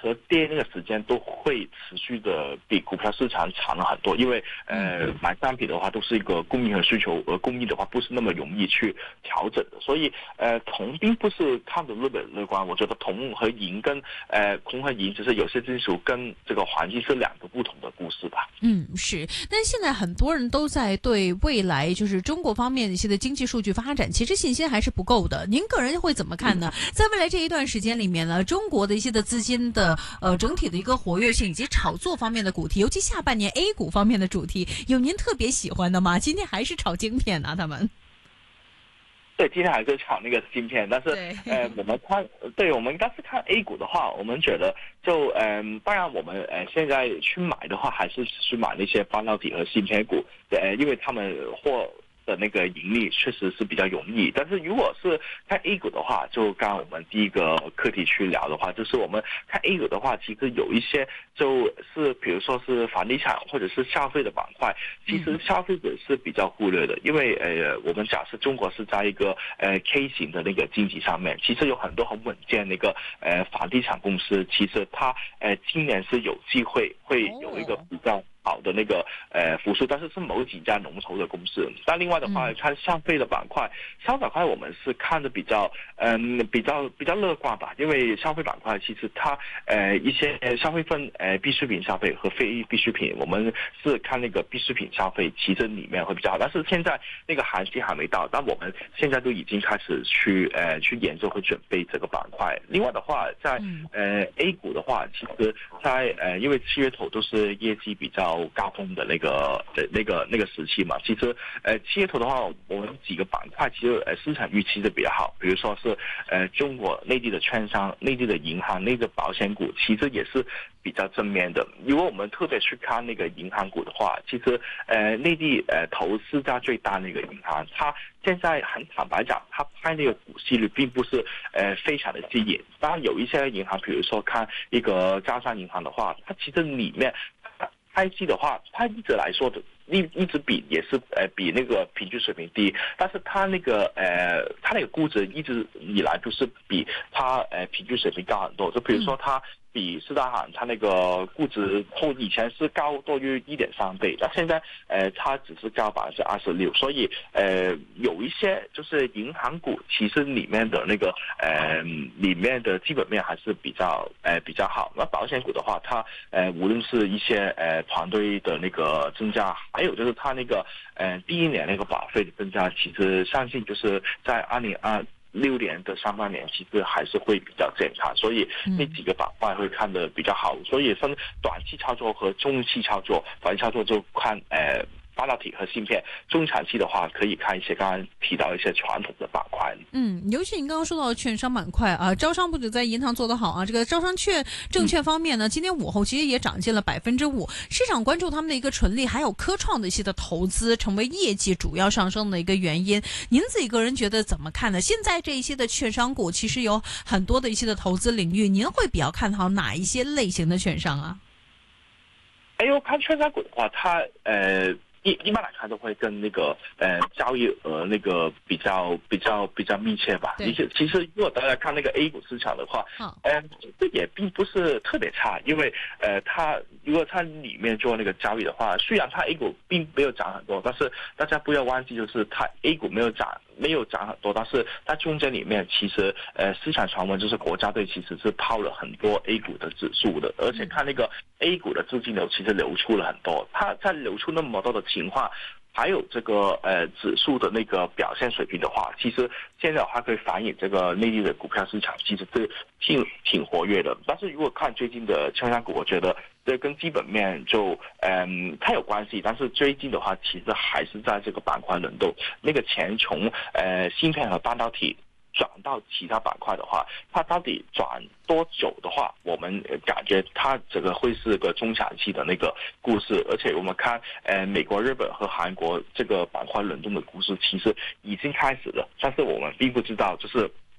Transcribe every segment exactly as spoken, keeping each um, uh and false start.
和跌那个时间都会持续的比股票市场长了很多，因为呃买商品的话都是一个供应和需求，而供应的话不是那么容易去调整的，所以呃铜并不是看着日本乐观，我觉得铜和银跟呃铜和银就是有些金属跟这个环境是两个不同的故事吧。 嗯，是，但是现在很多人都在对未来就是中国方面一些的经济数据发展，其实信心还是不够的。您个人会怎么看呢？在未来这一段时间里面呢，中国的一些的资金的呃整体的一个活跃性以及炒作方面的主题，尤其下半年 A 股方面的主题，有您特别喜欢的吗？今天还是炒晶片啊，他们。 对，今天还是炒那个芯片，但是呃，我们看，对我们但是看 A 股的话，我们觉得就嗯、呃，当然我们呃现在去买的话，还是去买那些半导体和芯片股，呃，因为他们或的那个盈利确实是比较容易，但是如果是看 A 股的话，就刚刚我们第一个课题去聊的话，就是我们看 A 股的话，其实有一些就是比如说是房地产或者是消费的板块，其实消费者是比较忽略的，因为呃我们假设中国是在一个呃 K 型的那个经济上面，其实有很多很稳健的一个呃房地产公司，其实它呃今年是有机会会有一个比较好的那个呃复苏，但是是某几家龙头的公司。但另外的话，看消费的板块，消费板块我们是看的比较嗯、呃、比较比较乐观吧，因为消费板块其实它呃一些消费分呃必需品消费和非必需品，我们是看那个必需品消费，其实里面会比较好。但是现在那个行情还没到，但我们现在都已经开始去呃去研究和准备这个板块。另外的话，在呃 A 股的话，其实在呃因为七月头都是业绩比较高峰的那个的那个那个时期嘛，其实呃七月头的话，我们几个板块其实呃市场预期的比较好，比如说是呃中国内地的券商、内地的银行、内地的保险股，其实也是比较正面的。如果我们特别去看那个银行股的话，其实呃内地呃投资家最大那个银行，它现在很坦白讲，它拍那个股息率并不是呃非常的吸引。当然有一些银行，比如说看一个招商银行的话，它其实里面拍息的话，它一直来说的一一直比也是呃比那个平均水平低，但是它那个呃它那个估值一直以来都是比它呃平均水平高很多。就比如说它比四大行它那个估值后以前是高多于一点三倍，但现在呃它只是高百分之二十六，所以呃有一些就是银行股其实里面的那个呃里面的基本面还是比较呃比较好。那保险股的话，它呃无论是一些呃团队的那个增加，还有就是它那个呃第一年那个保费的增加，其实相信就是在二零二六年的上半年其实还是会比较健康，所以那几个板块会看得比较好，所以分短期操作和中期操作，短期操作就看呃半导体和芯片，中长期的话可以看一些刚刚提到一些传统的板块。 嗯，尤其你刚刚说到的券商板块啊，招商不止在银行做得好啊，这个招商券证券方面呢，今天午后其实也涨近了百分之五，市场关注他们的一个纯利，还有科创的一些的投资，成为业绩主要上升的一个原因。您自己个人觉得怎么看呢？现在这一些的券商股其实有很多的一些的投资领域，您会比较看好哪一些类型的券商啊？ 哎呦，看券商股的话，它呃。一一般来看都会跟那个呃交易额那个比较比较比较密切吧。其实其实如果大家看那个 A 股市场的话，呃这也并不是特别差，因为呃它如果它里面做那个交易的话，虽然它 A 股并没有涨很多，但是大家不要忘记，就是它 A 股没有涨。没有涨很多，但是它中间里面其实呃市场传闻就是国家队其实是抛了很多 A 股的指数的，而且看那个 A 股的资金流其实流出了很多，它在流出那么多的情况，还有这个呃指数的那个表现水平的话，其实现在的话可以反映这个内地的股票市场其实是挺挺活跃的。但是如果看最近的券商股，我觉得这跟基本面就嗯它有关系，但是最近的话其实还是在这个板块轮动，那个钱从呃芯片和半导体转到其他板块的话，它到底转多久的话，我们感觉它这个会是个中长期的那个故事。而且我们看呃美国、日本和韩国这个板块轮动的故事其实已经开始了，但是我们并不知道就是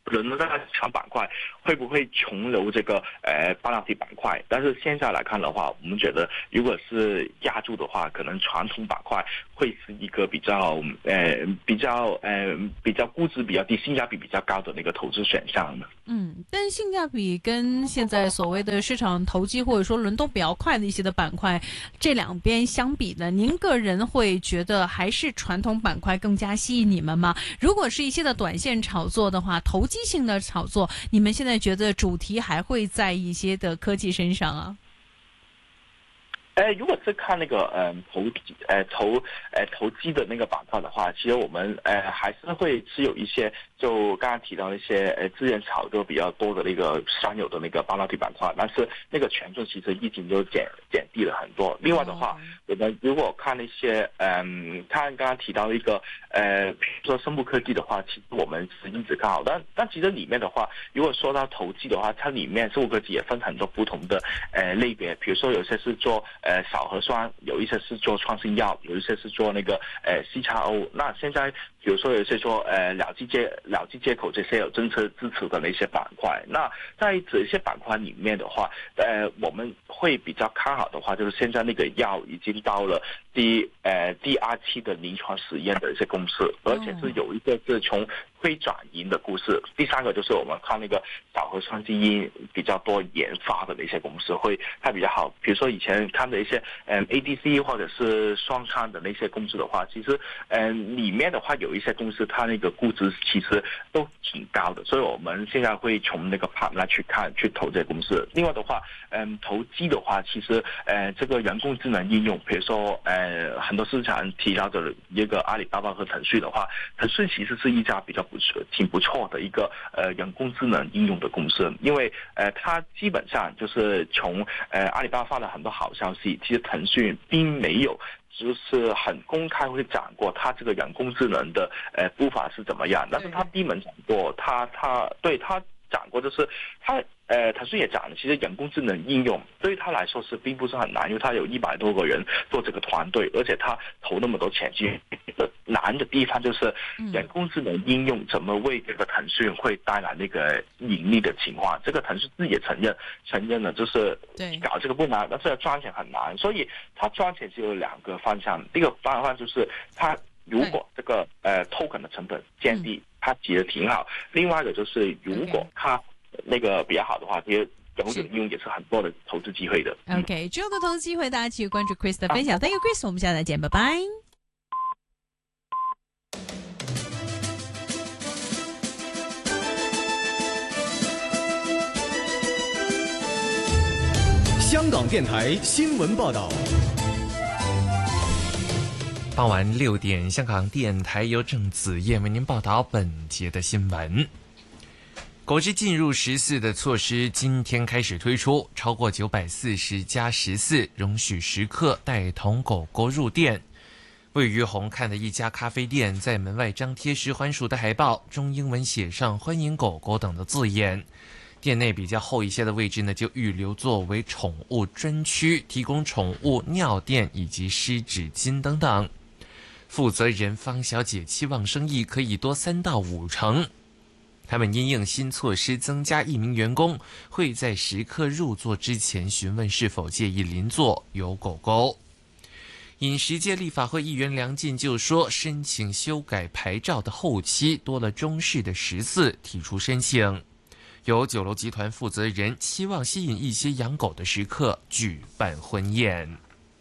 轮到大厂板块会不会重流这个呃半导体板块？但是现在来看的话，我们觉得如果是压住的话，可能传统板块会是一个比较呃比较呃比较估值比较低、性价比比较高的那个投资选项呢。 嗯，但性价比跟现在所谓的市场投机或者说轮动比较快的一些的板块，这两边相比呢，您个人会觉得还是传统板块更加吸引你们吗？如果是一些的短线炒作的话，投机性的炒作，你们现在觉得主题还会在一些的科技身上啊？ 呃，如果是看那个呃投呃投呃投机的那个板块的话，其实我们呃还是会持有一些，就刚刚提到一些呃资源炒作比较多的那个商有的那个半导体板块，但是那个权重其实已经就减减低了很多。另外的话，我们如果看那些嗯，看刚刚提到一个呃，比如说生物科技的话，其实我们是一直看好，但但其实里面的话，如果说到投机的话，它里面生物科技也分很多不同的呃类别，比如说有些是做呃少核酸，有一些是做创新药，有一些是做那个呃 C X O。那现在比如说有一些说呃两 G 接两 G 接口这些有政策支持的那些板块，那在这些板块里面的话，呃我们会比较看好的话，就是现在那个药已经到了第呃第二期的临床实验的一些公司，而且是有一个是从亏转盈的故事。第三个就是我们看那个小核酸基因比较多研发的那些公司会它比较好，比如说以前看的一些嗯 A D C 或者是双抗的那些公司的话，其实嗯里面的话有一些公司它那个估值其实都挺高的，所以我们现在会从那个盘来去看去投这些公司。另外的话，嗯投机的话，其实呃这个人工智能应用，比如说呃很多市场提到的一个阿里巴巴和腾讯的话，腾讯其实是一家比较不错、挺不错的一个呃人工智能应用的公司，因为呃它基本上就是从呃阿里巴巴发了很多好消息，其实腾讯并没有就是很公开会讲过它这个人工智能的呃步伐是怎么样，但是它闭门讲过，它它对它讲过，就是它呃腾讯也讲了，其实人工智能应用对于他来说是并不是很难，因为他有一百多个人做这个团队，而且他投那么多钱去。难的地方就是人工智能应用怎么为这个腾讯会带来那个盈利的情况，这个腾讯自己也承认承认了，就是搞这个不难，但是要赚钱很难，所以他赚钱只有两个方向，第一个方向就是他如果这个呃 token 的成本降低，他其实挺好，另外一个就是如果他那个比较好的话，其实人工智能应用也是很多的投资机会的。 OK， 之后的投资机会大家继续关注 Chris 的分享。Thank you Chris， 我们下次再见，拜拜。 香港电台新闻报道。 傍晚六点，香港电台由郑子燕为您报道本节的新闻。狗只进入十四的措施今天开始推出，超过九百四十加十四容许食客带同狗狗入店。位于红磡的一家咖啡店，在门外张贴十环鼠的海报，中英文写上欢迎狗狗等的字眼。店内比较后一些的位置呢，就预留作为宠物专区，提供宠物尿垫以及湿纸巾等等。负责人方小姐期望生意可以多三到五成。他们因应新措施增加一名员工，会在食客入座之前询问是否介意邻座有狗狗。饮食界立法会议员梁进就说，申请修改牌照的后期多了中式的十四提出申请。有酒楼集团负责人期望吸引一些养狗的食客举办婚宴。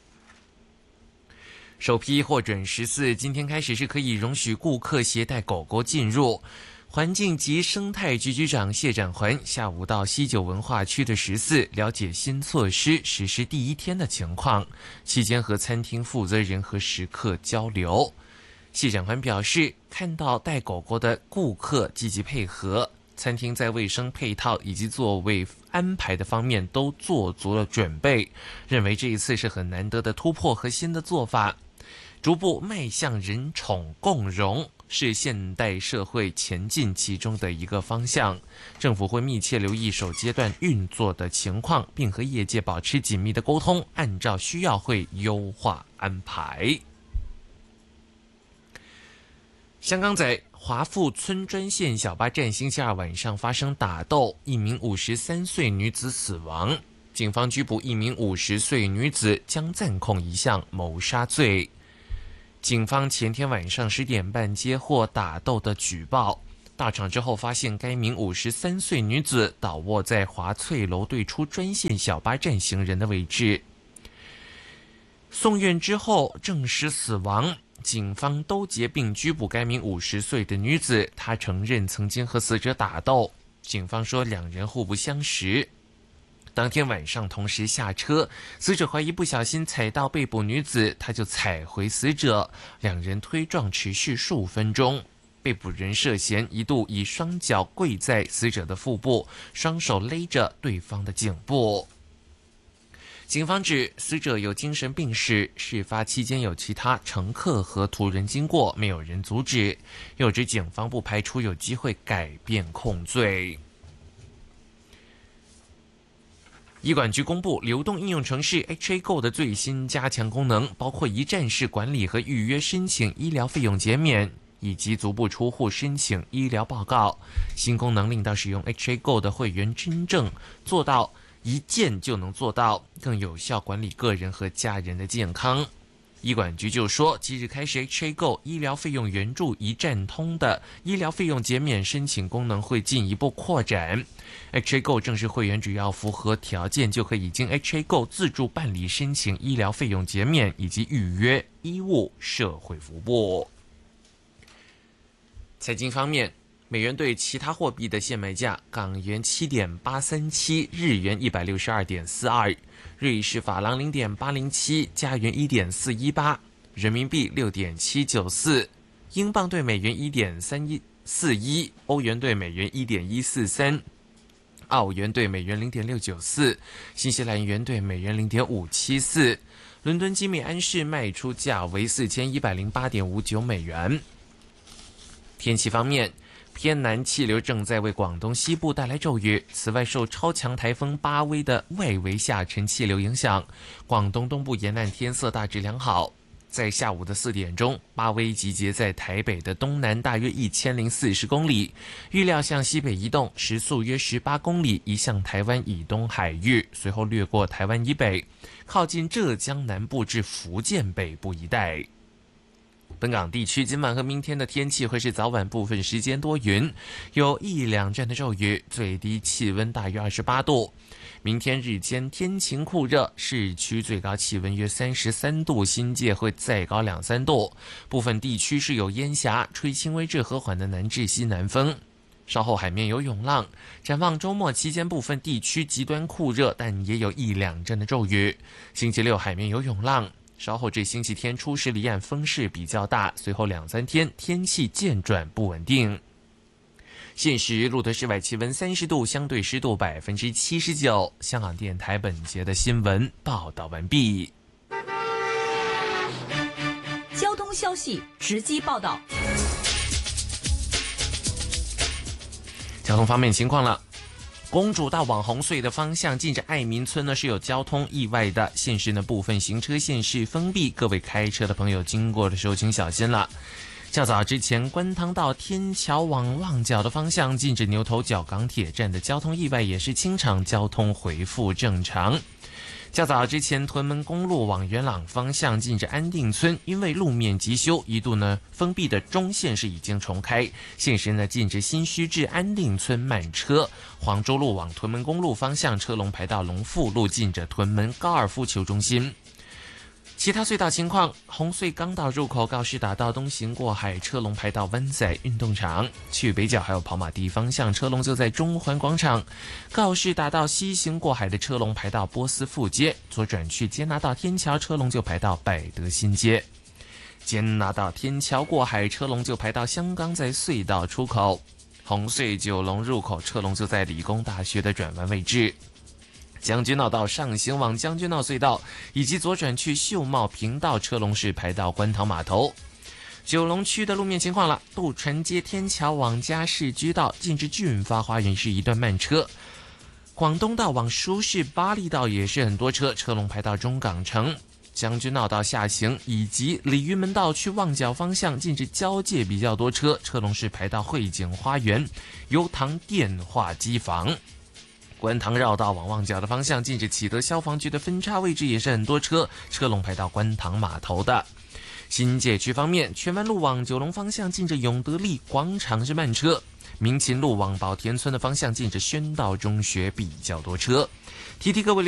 首批获准十四今天开始是可以容许顾客携带狗狗进入。环境及生态局局长谢展环下午到西九文化区的十四了解新措施实施第一天的情况，期间和餐厅负责人和食客交流。谢展环表示，看到带狗狗的顾客积极配合，餐厅在卫生配套以及座位安排的方面都做足了准备，认为这一次是很难得的突破和新的做法，逐步迈向人宠共融，是现代社会前进其中的一个方向。政府会密切留意首阶段运作的情况，并和业界保持紧密的沟通，按照需要会优化安排。香港仔华富村专线小巴站星期二晚上发生打斗，一名五十三岁女子死亡。警方拘捕一名五十岁女子，将暂控一项谋杀罪。警方前天晚上十点半接获打斗的举报，到场之后发现该名五十三岁女子倒卧在华翠楼对出专线小巴站行人的位置，送院之后证实死亡。警方都结并拘捕该名五十岁的女子，她承认曾经和死者打斗。警方说两人互不相识。当天晚上同时下车，死者怀疑不小心踩到被捕女子，他就踩回死者，两人推撞持续数分钟。被捕人涉嫌一度以双脚跪在死者的腹部，双手勒着对方的颈部。警方指死者有精神病史，事发期间有其他乘客和途人经过，没有人阻止。又指警方不排除有机会改变控罪。医管局公布流动应用程式 H A Go 的最新加强功能，包括一站式管理和预约申请医疗费用减免，以及足不出户申请医疗报告。新功能令到使用 H A Go 的会员真正做到一键就能做到，更有效管理个人和家人的健康。医管局就说，即日开始 H A Go 医疗费用援助一站通的医疗费用减免申请功能会进一步扩展。H A Go 正式会员只要符合条件，就可以经 H A Go 自助办理申请医疗费用减免以及预约医务社会服务。财经方面，美元对其他货币的现买价：港元 七点八三七， 日元 一百六十二点四二， 瑞士法郎 零点八零七， 加元 一点四一八， 人民币 六点七九四， 英镑对美元 一点三四一， 欧元对美元 一点一四三， 澳元对美元 零点六九四， 新西兰元对美元 零点五七四。伦敦基米安市卖出价为 四千一百零八点五九美元。天气方面，偏南气流正在为广东西部带来骤雨，此外受超强台风巴威的外围下沉气流影响，广东东部沿岸天色大致良好。在下午的四点钟，巴威集结在台北的东南大约一千零四十公里，预料向西北移动，时速约十八公里，移向台湾以东海域，随后掠过台湾以北，靠近浙江南部至福建北部一带。本港地区今晚和明天的天气会是早晚部分时间多云，有一两阵的骤雨，最低气温大约二十八度。明天日间天晴酷热，市区最高气温约三十三度，新界会再高两三度。部分地区是有烟霞，吹轻微至和缓的南至西南风。稍后海面有涌浪。展望周末期间，部分地区极端酷热，但也有一两阵的骤雨。星期六海面有涌浪。稍后至星期天初时离岸风势比较大，随后两三天天气渐转不稳定。现时路德室外气温三十度，相对湿度百分之七十九。香港电台本节的新闻报道完毕。 交通消息直击报道。 交通方面情况了。公主到往红隧的方向，近着爱民村呢是有交通意外的，现时呢部分行车线是封闭，各位开车的朋友经过的时候请小心了。较早之前，观塘到天桥往旺角的方向，近着牛头角港铁站的交通意外也是清场，交通恢复正常。较早之前，屯门公路往元朗方向，近着安定村，因为路面急修，一度呢封闭的中线是已经重开。现时呢，近着新墟至安定村慢车。黄州路往屯门公路方向，车龙排到龙富路，近着屯门高尔夫球中心。其他隧道情况：红隧港岛入口告士打道东行过海，车龙排到湾仔运动场；去北角还有跑马地方向，车龙就在中环广场。告士打道西行过海的车龙排到波斯富街，左转去坚拿道天桥，车龙就排到百德新街。坚拿道天桥过海，车龙就排到香港仔隧道出口。红隧九龙入口，车龙就在理工大学的转弯位置。将军澳道上行往将军澳隧道，以及左转去秀茂坪道，车龙是排到观塘码头。九龙区的路面情况了，渡船街天桥往嘉士居道，近至俊发花园是一段慢车。广东道往舒适巴厘道也是很多车，车龙排到中港城。 将军澳道下行以及鲤鱼门道去旺角方向禁止交界比较多车，车龙是排到汇景花园油塘电话机房。观塘绕道往旺角的方向禁止启德消防局的分叉位置也是很多车，车龙排到观塘码头的。新界区方面，荃湾路往九龙方向禁止永德利广场是慢车，民勤路往宝田村的方向禁止宣道中学比较多车。提提各位